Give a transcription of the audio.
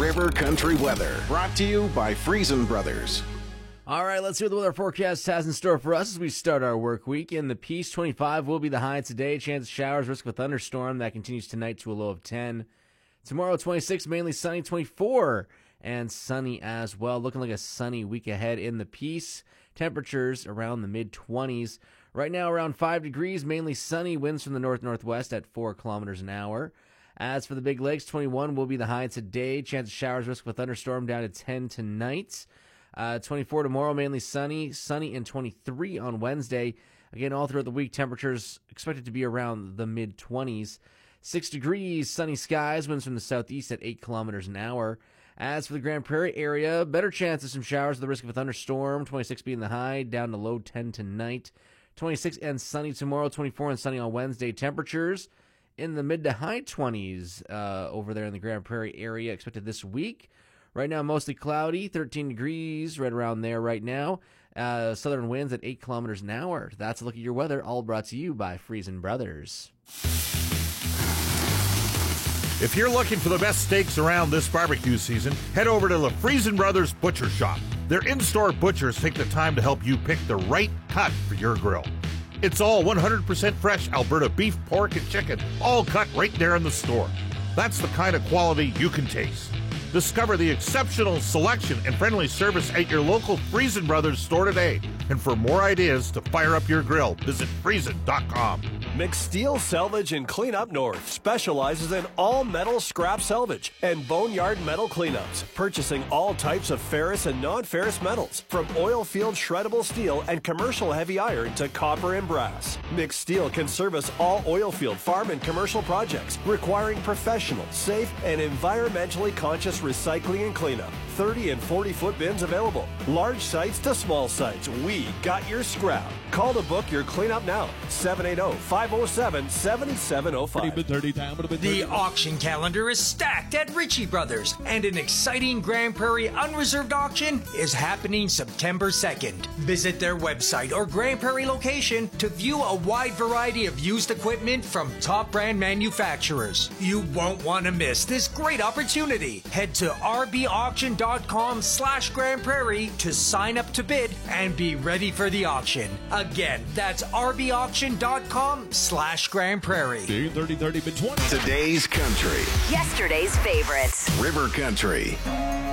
River Country Weather, brought to you by Friesen Brothers. All right, let's see what the weather forecast has in store for us as we start our work week. In the Peace, 25 will be the high today. Chance of showers, risk of a thunderstorm. That continues tonight to a low of 10. Tomorrow, 26, mainly sunny, 24, and sunny as well. Looking like a sunny week ahead in the Peace. Temperatures around the mid-20s. Right now, around 5 degrees, mainly sunny. Winds from the north-northwest at 4 kilometers an hour. As for the Big Lakes, 21 will be the high today. Chance of showers, risk of a thunderstorm down to 10 tonight. 24 tomorrow, mainly sunny, and 23 on Wednesday. Again, all throughout the week, temperatures expected to be around the mid-20s. 6 degrees, sunny skies, winds from the southeast at 8 kilometers an hour. As for the Grand Prairie area, better chance of some showers, the risk of a thunderstorm, 26 being the high, down to low 10 tonight. 26 and sunny tomorrow, 24 and sunny on Wednesday. Temperatures in the mid to high 20s over there in the Grand Prairie area expected this week. Right now, mostly cloudy, 13 degrees, right around there right now. Southern winds at 8 kilometers an hour. That's a look at your weather, all brought to you by Friesen Brothers. If you're looking for the best steaks around this barbecue season, head over to the Friesen Brothers Butcher Shop. Their in-store butchers take the time to help you pick the right cut for your grill. It's all 100% fresh Alberta beef, pork, and chicken, all cut right there in the store. That's the kind of quality you can taste. Discover the exceptional selection and friendly service at your local Friesen Brothers store today. And for more ideas to fire up your grill, visit Friesen.com. McSteel Salvage and Cleanup North specializes in all metal scrap salvage and boneyard metal cleanups, purchasing all types of ferrous and non-ferrous metals, from oil field shreddable steel and commercial heavy iron to copper and brass. McSteel can service all oil field, farm, and commercial projects requiring professional, safe, and environmentally conscious recycling and cleanup. 30 and 40-foot bins available. Large sites to small sites, we got your scrap. Call to book your cleanup now. 780-507-7705. The auction calendar is stacked at Ritchie Brothers, and an exciting Grand Prairie unreserved auction is happening September 2nd. Visit their website or Grand Prairie location to view a wide variety of used equipment from top brand manufacturers. You won't want to miss this great opportunity. Head to rbauction.com/Grand Prairie to sign up to bid and be ready for the auction. Again, that's rbauction.com/Grand Prairie. 30-30 mid-20. Today's country. Yesterday's favorites. River Country.